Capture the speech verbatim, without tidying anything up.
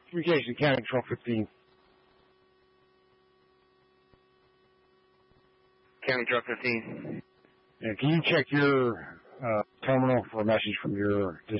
Communication County Control fifteen. County Control fifteen. Yeah, can you check your uh, terminal for a message from your